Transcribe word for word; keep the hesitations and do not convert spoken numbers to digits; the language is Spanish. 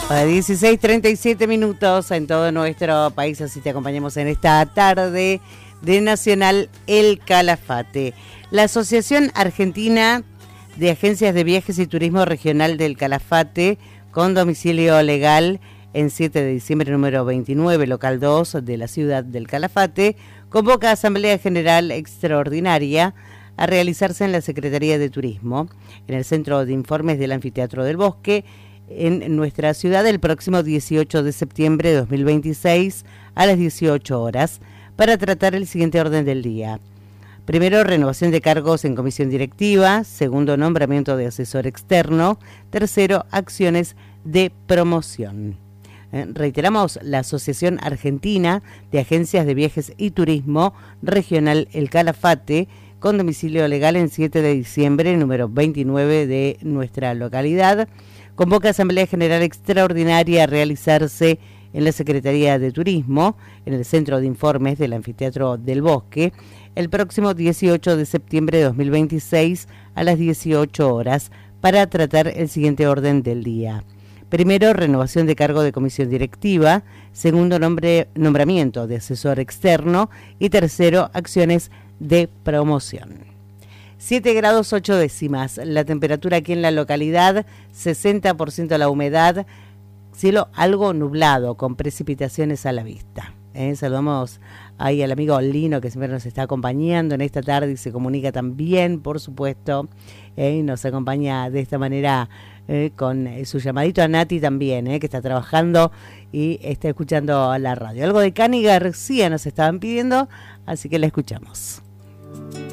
A dieciséis treinta y siete minutos en todo nuestro país, así te acompañamos en esta tarde de Nacional El Calafate. La Asociación Argentina de Agencias de Viajes y Turismo Regional del Calafate, con domicilio legal en siete de diciembre número veintinueve, local dos de la ciudad del Calafate, convoca Asamblea General Extraordinaria a realizarse en la Secretaría de Turismo, en el Centro de Informes del Anfiteatro del Bosque, en nuestra ciudad el próximo dieciocho de septiembre de dos mil veintiséis a las dieciocho horas para tratar el siguiente orden del día. Primero, renovación de cargos en comisión directiva. Segundo, nombramiento de asesor externo. Tercero, acciones de promoción. Eh, reiteramos, la Asociación Argentina de Agencias de Viajes y Turismo Regional El Calafate, con domicilio legal en siete de diciembre, número veintinueve de nuestra localidad, convoca Asamblea General Extraordinaria a realizarse en la Secretaría de Turismo, en el Centro de Informes del Anfiteatro del Bosque, el próximo dieciocho de septiembre de dos mil veintiséis a las dieciocho horas para tratar el siguiente orden del día. Primero, renovación de cargo de comisión directiva. Segundo, nombre, nombramiento de asesor externo. Y tercero, acciones de promoción. siete grados ocho décimas, la temperatura aquí en la localidad, sesenta por ciento la humedad, cielo algo nublado, con precipitaciones a la vista. ¿Eh? Saludamos ahí al amigo Lino, que siempre nos está acompañando en esta tarde y se comunica también, por supuesto, ¿eh? Nos acompaña de esta manera eh, con su llamadito a Nati también, ¿eh? Que está trabajando y está escuchando la radio. Algo de Cani García nos estaban pidiendo, así que la escuchamos.